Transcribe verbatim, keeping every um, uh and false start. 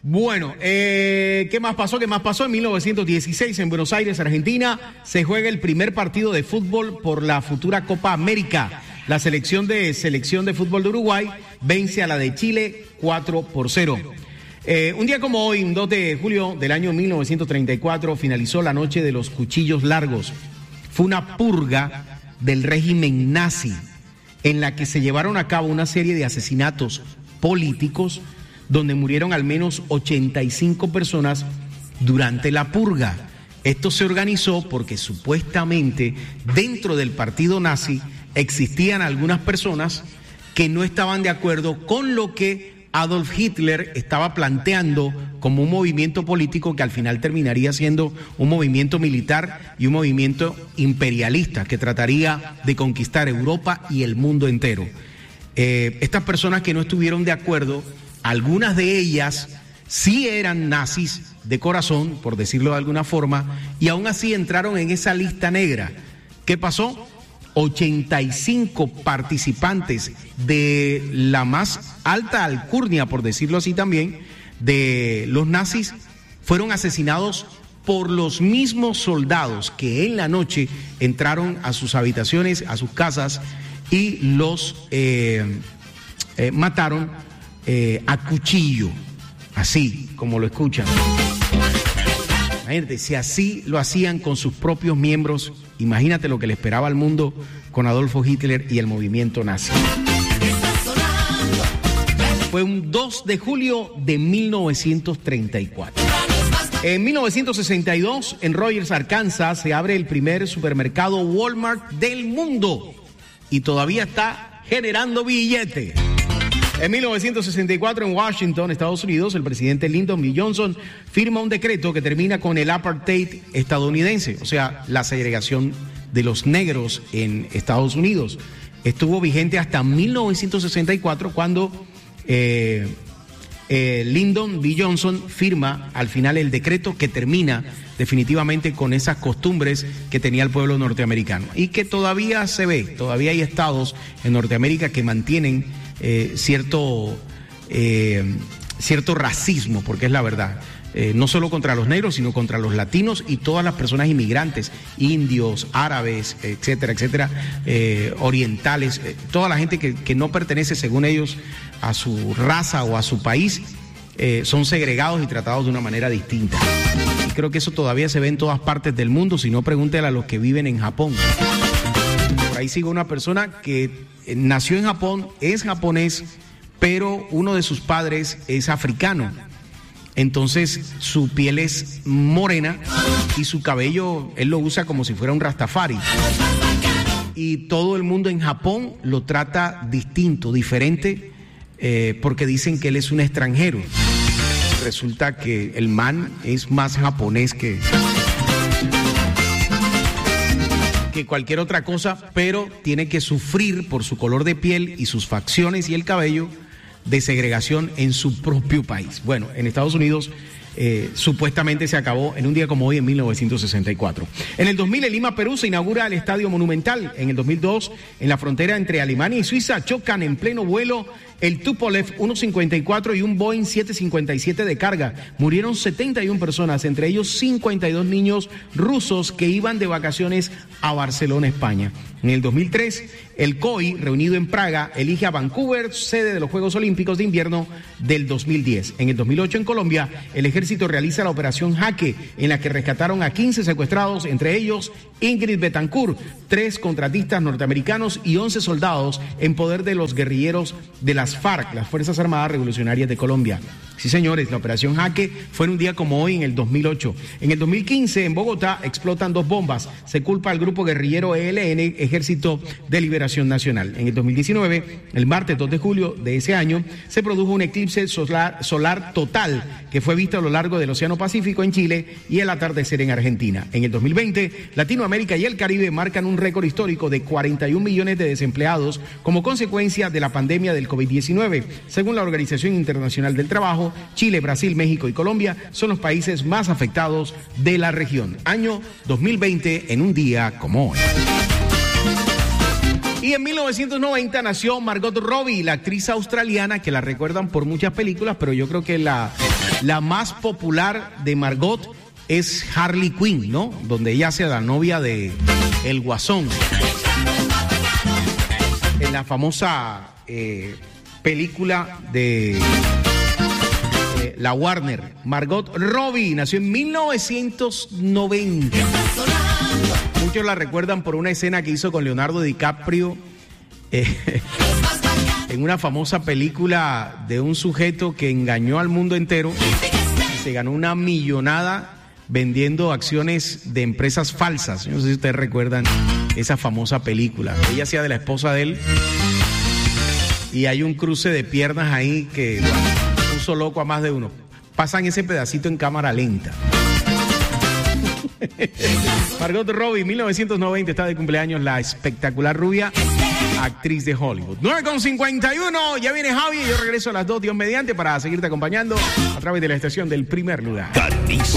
Bueno, eh, ¿qué más pasó? ¿Qué más pasó? En mil novecientos dieciséis, en Buenos Aires, Argentina, se juega el primer partido de fútbol por la futura Copa América. La selección de selección de fútbol de Uruguay vence a la de Chile cuatro por cero. Eh, un día como hoy, un dos de julio del año mil novecientos treinta y cuatro, finalizó la noche de los cuchillos largos. Fue una purga del régimen nazi en la que se llevaron a cabo una serie de asesinatos políticos donde murieron al menos ochenta y cinco personas durante la purga. Esto se organizó porque supuestamente dentro del partido nazi existían algunas personas que no estaban de acuerdo con lo que Adolf Hitler estaba planteando como un movimiento político que al final terminaría siendo un movimiento militar y un movimiento imperialista que trataría de conquistar Europa y el mundo entero. Eh, estas personas que no estuvieron de acuerdo, algunas de ellas sí eran nazis de corazón, por decirlo de alguna forma, y aún así entraron en esa lista negra. ¿Qué pasó? ochenta y cinco participantes de la más alta alcurnia, por decirlo así también, de los nazis, fueron asesinados por los mismos soldados que en la noche entraron a sus habitaciones, a sus casas, y los eh, eh, mataron eh, a cuchillo, así como lo escuchan. Imagínate, si así lo hacían con sus propios miembros, imagínate lo que le esperaba al mundo con Adolfo Hitler y el movimiento nazi. Fue un dos de julio de mil novecientos treinta y cuatro. En mil novecientos sesenta y dos, en Rogers, Arkansas, se abre el primer supermercado Walmart del mundo y todavía está generando billetes. En mil novecientos sesenta y cuatro, en Washington, Estados Unidos, el presidente Lyndon B. Johnson firma un decreto que termina con el apartheid estadounidense, o sea, la segregación de los negros en Estados Unidos. Estuvo vigente hasta mil novecientos sesenta y cuatro, cuando eh, eh, Lyndon B. Johnson firma al final el decreto que termina definitivamente con esas costumbres que tenía el pueblo norteamericano y que todavía se ve, todavía hay estados en Norteamérica que mantienen Eh, cierto, eh, cierto racismo, porque es la verdad, eh, no solo contra los negros, sino contra los latinos y todas las personas inmigrantes, indios, árabes, etcétera, etcétera, eh, orientales, eh, toda la gente que, que no pertenece, según ellos, a su raza o a su país, eh, son segregados y tratados de una manera distinta. Y creo que eso todavía se ve en todas partes del mundo, si no, pregúntele a los que viven en Japón. Por ahí sigo una persona que nació en Japón, es japonés, pero uno de sus padres es africano. Entonces su piel es morena y su cabello él lo usa como si fuera un rastafari. Y todo el mundo en Japón lo trata distinto, diferente, eh, porque dicen que él es un extranjero. Resulta que el man es más japonés que... que cualquier otra cosa, pero tiene que sufrir por su color de piel y sus facciones y el cabello de segregación en su propio país. Bueno, en Estados Unidos eh, supuestamente se acabó en un día como hoy en mil novecientos sesenta y cuatro. En el dos mil, en Lima, Perú, se inaugura el Estadio Monumental. En el dos mil dos, en la frontera entre Alemania y Suiza, chocan en pleno vuelo el Tupolev ciento cincuenta y cuatro y un Boeing setecientos cincuenta y siete de carga. Murieron setenta y una personas, entre ellos cincuenta y dos niños rusos que iban de vacaciones a Barcelona, España. En el dos mil tres, el C O I, reunido en Praga, elige a Vancouver sede de los Juegos Olímpicos de Invierno del dos mil diez. En el dos mil ocho, en Colombia, el ejército realiza la operación Jaque, en la que rescataron a quince secuestrados, entre ellos Ingrid Betancourt, tres contratistas norteamericanos y once soldados en poder de los guerrilleros de las FARC, las Fuerzas Armadas Revolucionarias de Colombia. Sí, señores, la operación Jaque fue en un día como hoy en el dos mil ocho. En el dos mil quince, en Bogotá, explotan dos bombas. Se culpa al grupo guerrillero E L N, Ejército de Liberación Nacional. En el dos mil diecinueve, el martes dos de julio de ese año, se produjo un eclipse solar, solar total que fue visto a lo largo del Océano Pacífico en Chile y el atardecer en Argentina. En el dos mil veinte, Latinoamérica y el Caribe marcan un récord histórico de cuarenta y un millones de desempleados como consecuencia de la pandemia del COVID diecinueve. Según la Organización Internacional del Trabajo, Chile, Brasil, México y Colombia son los países más afectados de la región. Año dos mil veinte, en un día como hoy. Y en mil novecientos noventa nació Margot Robbie, la actriz australiana que la recuerdan por muchas películas, pero yo creo que la, La más popular de Margot es Harley Quinn, ¿no? Donde ella hace la novia de El Guasón. En la famosa eh, película de eh, la Warner. Margot Robbie nació en mil novecientos noventa. Muchos la recuerdan por una escena que hizo con Leonardo DiCaprio eh, en una famosa película de un sujeto que engañó al mundo entero y se ganó una millonada vendiendo acciones de empresas falsas. Yo no sé si ustedes recuerdan esa famosa película. Ella hacía de la esposa de él y hay un cruce de piernas ahí que bueno, puso loco a más de uno. Pasan ese pedacito en cámara lenta. Margot Robbie, mil novecientos noventa, está de cumpleaños la espectacular rubia actriz de Hollywood. nueve con cincuenta y uno, ya viene Javi y yo regreso a las dos, Dios mediante, para seguirte acompañando a través de la estación del primer lugar.